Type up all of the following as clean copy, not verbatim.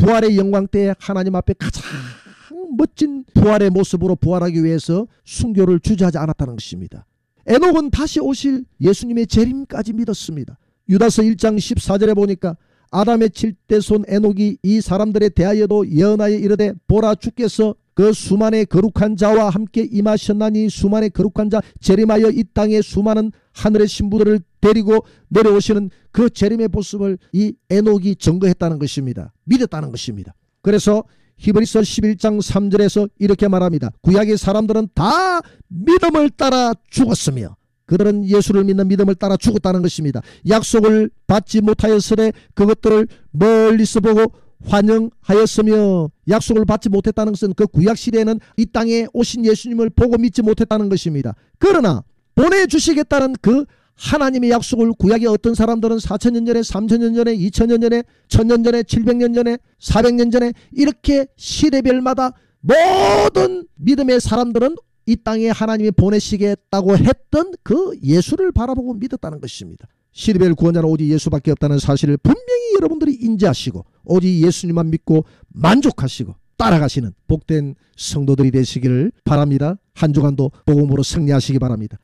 부활의 영광 때 하나님 앞에 가장 멋진 부활의 모습으로 부활하기 위해서 순교를 주저하지 않았다는 것입니다. 에녹은 다시 오실 예수님의 재림까지 믿었습니다. 유다서 1장 14절에 보니까 아담의 7대 손 에녹이 이 사람들에 대하여도 예언하여 이르되 보라 주께서 그 수만의 거룩한 자와 함께 임하셨나니 수만의 거룩한 자 재림하여 이 땅에 수많은 하늘의 신부들을 데리고 내려오시는 그 재림의 모습을 이 에녹이 증거했다는 것입니다. 믿었다는 것입니다. 그래서 히브리서 11장 3절에서 이렇게 말합니다. 구약의 사람들은 다 믿음을 따라 죽었으며 그들은 예수를 믿는 믿음을 따라 죽었다는 것입니다. 약속을 받지 못하였으되 그것들을 멀리서 보고 환영하였으며, 약속을 받지 못했다는 것은 그 구약시대에는 이 땅에 오신 예수님을 보고 믿지 못했다는 것입니다. 그러나 보내주시겠다는 그 하나님의 약속을 구약의 어떤 사람들은 4,000년 전에, 3,000년 전에, 2,000년 전에, 1,000년 전에, 700년 전에, 400년 전에 이렇게 시대별마다 모든 믿음의 사람들은 이 땅에 하나님이 보내시겠다고 했던 그 예수를 바라보고 믿었다는 것입니다. 시대별 구원자는 오직 예수밖에 없다는 사실을 분명히 여러분들이 인지하시고 오직 예수님만 믿고 만족하시고 따라가시는 복된 성도들이 되시기를 바랍니다. 한 주간도 복음으로 승리하시기 바랍니다.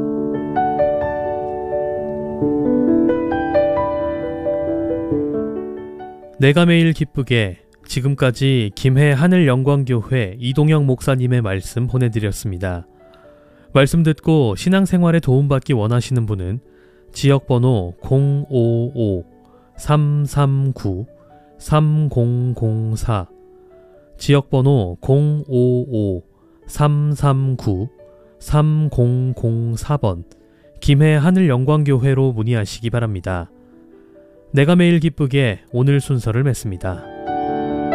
내가 매일 기쁘게, 지금까지 김해 하늘영광교회 이동영 목사님의 말씀 보내드렸습니다. 말씀 듣고 신앙생활에 도움받기 원하시는 분은 지역번호 055-339-3004, 지역번호 055-339-3004번 김해 하늘영광교회로 문의하시기 바랍니다. 내가 매일 기쁘게 오늘 순서를 맺습니다.